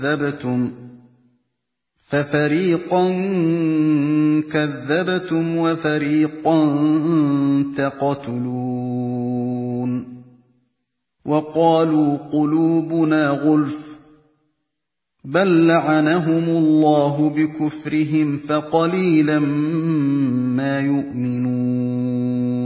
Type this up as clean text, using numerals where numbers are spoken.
كَذَّبْتُمْ فَفَرِيقًا كَذَّبْتُمْ وَفَرِيقًا تَقْتُلُونَ وَقَالُوا قُلُوبُنَا غُلْفٌ بَل لَّعَنَهُمُ اللَّهُ بِكُفْرِهِمْ فَقَلِيلًا مَّا يُؤْمِنُونَ